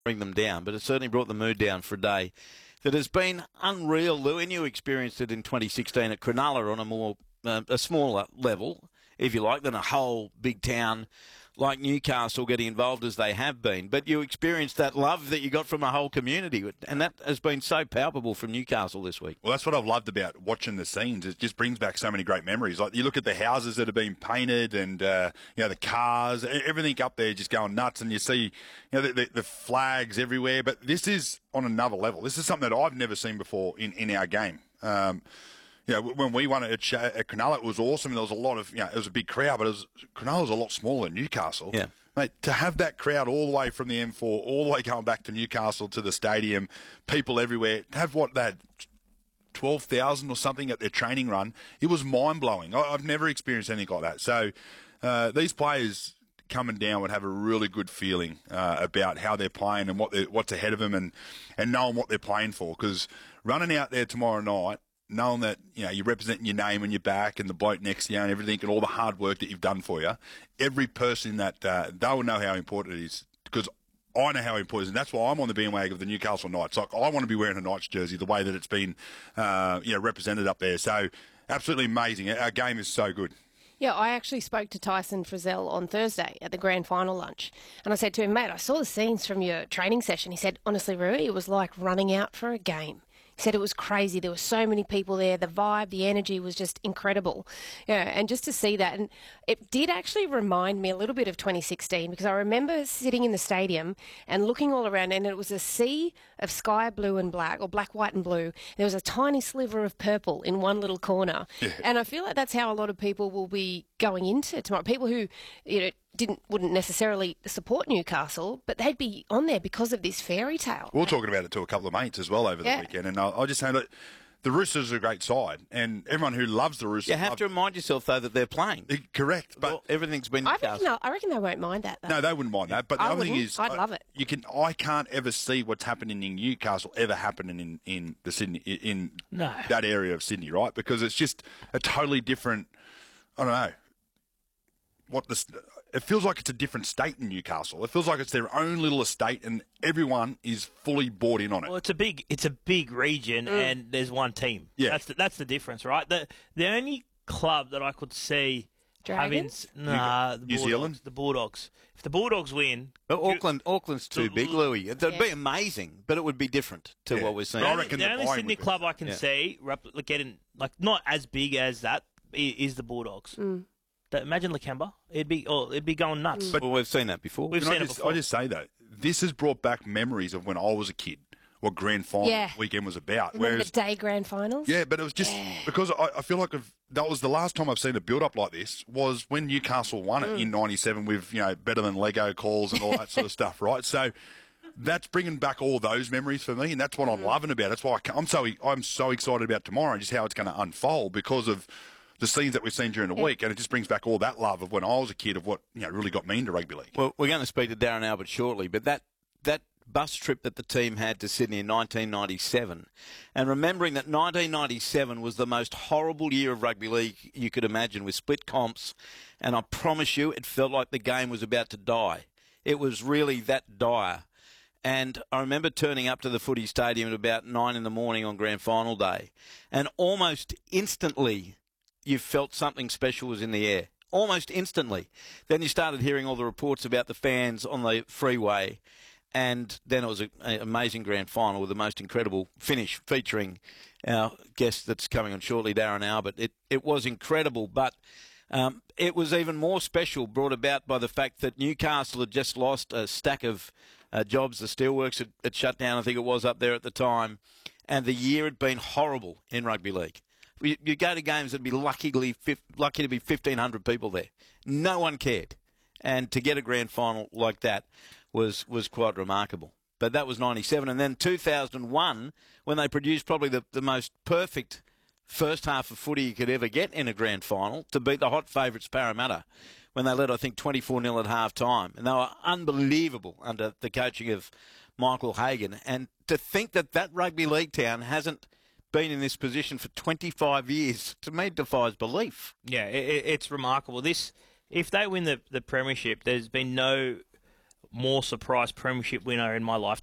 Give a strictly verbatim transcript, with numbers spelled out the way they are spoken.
bring them down, but it certainly brought the mood down for a day that has been unreal, Lou. And you experienced it in twenty sixteen at Cronulla on a more uh, a smaller level, if you like, than a whole big town like Newcastle getting involved as they have been. But you experienced that love that you got from a whole community, and that has been so palpable from Newcastle this week. Well, that's what I've loved about watching the scenes. It just brings back so many great memories. Like, you look at the houses that have been painted and, uh, you know, the cars, everything up there just going nuts, and you see, you know, the, the, the flags everywhere. But this is on another level. This is something that I've never seen before in, in our game. Um, You know, when we won it at, at Cronulla, it was awesome. There was a lot of, you know, it was a big crowd, but it was, Cronulla was a lot smaller than Newcastle. Yeah. Mate, to have that crowd all the way from the M four, all the way going back to Newcastle to the stadium, people everywhere, to have what, that twelve thousand or something at their training run, it was mind-blowing. I, I've never experienced anything like that. So uh, these players coming down would have a really good feeling uh, about how they're playing and what what's ahead of them, and, and knowing what they're playing for. Because running out there tomorrow night, knowing that, you know, you're representing your name and your back and the bloke next to you and everything and all the hard work that you've done for you, every person that, uh, they will know how important it is, because I know how important it is, and that's why I'm on the bandwagon of the Newcastle Knights. Like, I want to be wearing a Knights jersey the way that it's been, uh, you know, represented up there. So, absolutely amazing. Our game is so good. Yeah, I actually spoke to Tyson Frizzell on Thursday at the grand final lunch, and I said to him, mate, I saw the scenes from your training session. He said, honestly, Rui, it was like running out for a game. He said it was crazy. There were so many people there. The vibe, the energy was just incredible. Yeah, and just to see that, and it did actually remind me a little bit of twenty sixteen, because I remember sitting in the stadium and looking all around, and it was a sea of sky blue and black, or black, white and blue. There was a tiny sliver of purple in one little corner. Yeah. And I feel like that's how a lot of people will be going into tomorrow. People who, you know, didn't wouldn't necessarily support Newcastle, but they'd be on there because of this fairy tale. We were talking about it to a couple of mates as well over yeah. the weekend, and I, I just say that the Roosters are a great side, and everyone who loves the Roosters... You have to remind yourself, though, that they're playing. Correct. But well, everything's been... I reckon, I reckon they won't mind that, though. No, they wouldn't mind that. But the I other thing wouldn't. is... I'd love it. You can. I can't ever see what's happening in Newcastle ever happening in, in the Sydney in no. that area of Sydney, right? Because it's just a totally different... I don't know. What the... It feels like it's a different state in Newcastle. It feels like it's their own little estate, and everyone is fully bought in on it. Well, it's a big, it's a big region, mm. and there's one team. Yeah, that's the, that's the difference, right? The the only club that I could see Dragons? having nah, the New Bulldogs, Zealand, the Bulldogs. If the Bulldogs win, but Auckland, Auckland's too big, Louis. It'd yeah. be amazing, but it would be different to yeah. what we're seeing. The only, the only Sydney club I can yeah. see getting like not as big as that is the Bulldogs. Mm. Imagine Lakemba. It'd be oh, it'd be going nuts. But well, we've seen that before. We've Can seen I it just, before. I just say, though, this has brought back memories of when I was a kid, what grand final yeah. weekend was about. Remember Whereas, the day grand finals? Yeah, but it was just yeah. because I, I feel like I've, that was the last time I've seen a build-up like this was when Newcastle won it mm. in ninety-seven with, you know, better than Lego calls and all that sort of stuff, right? So that's bringing back all those memories for me, and that's what I'm mm. loving about it. That's why I can, I'm so I'm so excited about tomorrow and just how it's going to unfold because of the scenes that we've seen during the yeah. week, and it just brings back all that love of when I was a kid of what, you know, really got me into rugby league. Well, we're going to speak to Darren Albert shortly, but that that bus trip that the team had to Sydney in nineteen ninety-seven, and remembering that nineteen ninety-seven was the most horrible year of rugby league you could imagine with split comps, and I promise you it felt like the game was about to die. It was really that dire. And I remember turning up to the footy stadium at about nine in the morning on grand final day, and almost instantly you felt something special was in the air. Almost instantly. Then you started hearing all the reports about the fans on the freeway, and then it was an amazing grand final with the most incredible finish featuring our guest that's coming on shortly, Darren Albert. It, it was incredible, but um, it was even more special, brought about by the fact that Newcastle had just lost a stack of uh, jobs. The steelworks had, had shut down, I think it was, up there at the time, and the year had been horrible in rugby league. You, you go to games, it'd be luckily, lucky to be fifteen hundred people there. No one cared. And to get a grand final like that was, was quite remarkable. But that was ninety-seven. And then two thousand one, when they produced probably the, the most perfect first half of footy you could ever get in a grand final to beat the hot favourites Parramatta, when they led, I think, twenty-four nil at half-time. And they were unbelievable under the coaching of Michael Hagan. And to think that that rugby league town hasn't been in this position for twenty-five years, to me, defies belief. Yeah, it, it's remarkable. This, if they win the, the premiership, there's been no more surprise premiership winner in my life.